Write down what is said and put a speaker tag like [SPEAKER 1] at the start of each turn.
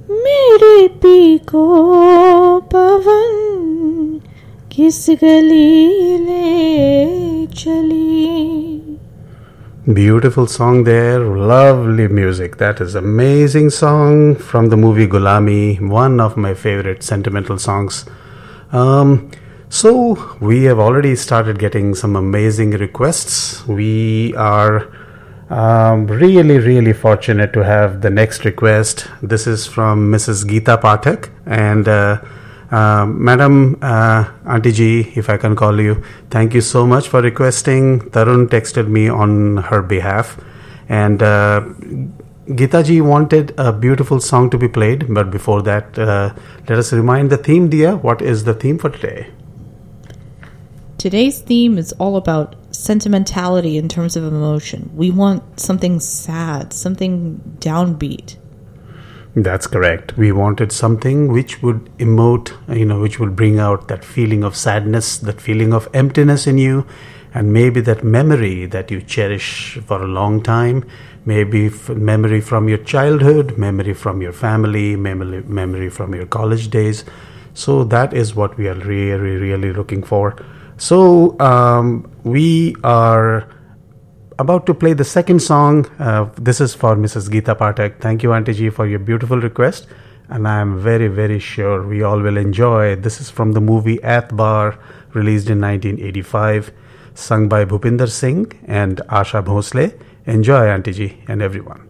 [SPEAKER 1] मेरे पी को पवन किस गली ले चली.
[SPEAKER 2] Beautiful song there, lovely music. That is amazing song from the movie Gulami, one of my favorite sentimental songs. So we have already started getting some amazing requests. We are really fortunate to have the next request. This is from Mrs. Geeta Pathak, and Madam Auntie Ji, if I can call you, thank you so much for requesting. Tarun texted me on her behalf, and Geeta Ji wanted a beautiful song to be played. But before that, let us remind the theme, dear. What is the theme for today?
[SPEAKER 1] Today's theme is all about sentimentality in terms of emotion. We want something sad, something downbeat.
[SPEAKER 2] That's correct. We wanted something which would emote, which would bring out that feeling of sadness, that feeling of emptiness in you, and maybe that memory that you cherish for a long time, maybe memory from your childhood, memory from your family, memory from your college days. So that is what we are really looking for. So we are about to play the second song. This is for Mrs. Geeta Pathak. Thank you, Auntie Ji, for your beautiful request. And I am very sure we all will enjoy. This is from the movie Aatbar, released in 1985, sung by Bhupinder Singh and Asha Bhosle. Enjoy, Auntie Ji, and everyone.